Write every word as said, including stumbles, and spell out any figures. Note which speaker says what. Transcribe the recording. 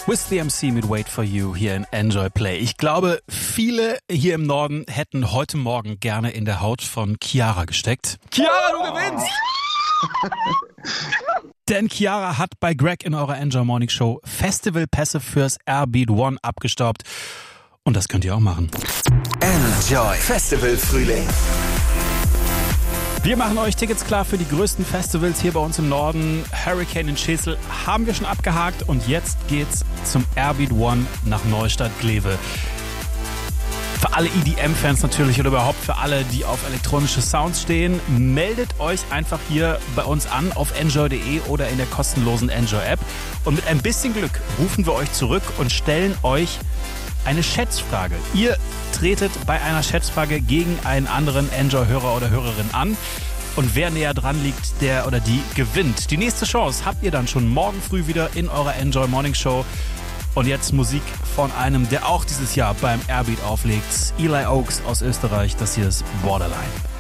Speaker 1: Swiss The M C mit Wait For You hier in Enjoy Play. Ich glaube, viele hier im Norden hätten heute Morgen gerne in der Haut von Chiara gesteckt. Chiara, du gewinnst! Denn Chiara hat bei Greg in eurer Enjoy Morning Show Festivalpässe fürs Airbeat One abgestaubt. Und das könnt ihr auch machen.
Speaker 2: Enjoy Festival Frühling.
Speaker 1: Wir machen euch Tickets klar für die größten Festivals hier bei uns im Norden. Hurricane in Schesel haben wir schon abgehakt und jetzt geht's zum Airbeat One nach Neustadt-Glewe. Für alle E D M-Fans natürlich oder überhaupt für alle, die auf elektronische Sounds stehen, meldet euch einfach hier bei uns an auf enjoy punkt de oder in der kostenlosen Enjoy-App. Und mit ein bisschen Glück rufen wir euch zurück und stellen euch eine Schätzfrage. Ihr tretet bei einer Schätzfrage gegen einen anderen Enjoy-Hörer oder Hörerin an. Und wer näher dran liegt, der oder die gewinnt. Die nächste Chance habt ihr dann schon morgen früh wieder in eurer Enjoy Morning Show. Und jetzt Musik von einem, der auch dieses Jahr beim Airbeat auflegt. Eli Oaks aus Österreich. Das hier ist Borderline.